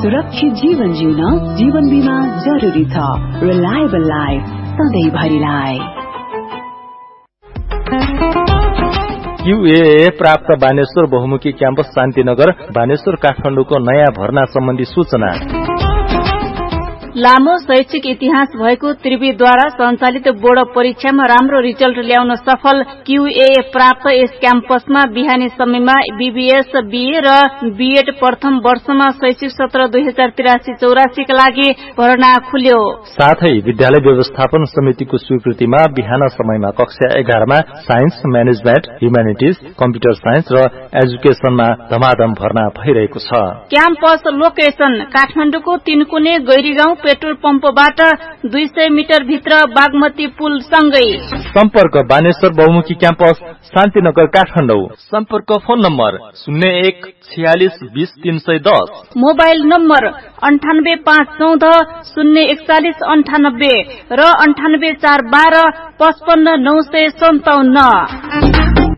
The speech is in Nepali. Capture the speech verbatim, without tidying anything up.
सुरक्षित जीवन जिउन जीवन बीमा जरुरी छ। Reliable life सधैँभरिलाई। क्यूए प्राप्त बानेश्वर बहुमुखी क्याम्पस शान्तिनगर बानेश्वर काठमाडौँको नयाँ भर्ना सम्बन्धी सूचना। लामो शैक्षिक इतिहास भएको त्रिवीद्वारा सञ्चालित बोर्ड परीक्षामा राम्रो रिजल्ट ल्याउन सफल क्यूए प्राप्त यस क्याम्पसमा बिहानी समयमा बीबीएस बीए र बीएड प्रथम वर्षमा शैक्षिक सत्र दुई हजार तिरासी चौरासी का लागि भर्ना खुल्यो। साथै विद्यालय व्यवस्थापन समितिको स्वीकृतिमा बिहान समयमा कक्षा एघारमा science management humanities computer science र एजुकेशनमा धमाधम भर्ना भइरहेको छ। क्याम्पस लोकेसन काठमाडौँको तीनकुने गैरीगाउँ पेट्रोल पम्पबाट दुई सय मिटर भित्र बागमती पुल सँगै। सम्पर्क बानेश्वर बहुमुखी क्याम्पस शान्तिनगर काठमाडौँ। सम्पर्क फोन नम्बर शून्य एक छयालिस बीस तीन सय दस। मोबाइल नम्बर अन्ठानब्बे पाँच चौध शून्य एकचालिस अन्ठानब्बे र अन्ठानब्बे चार बाह्र पचपन्न नौ सय सन्ताउन्न।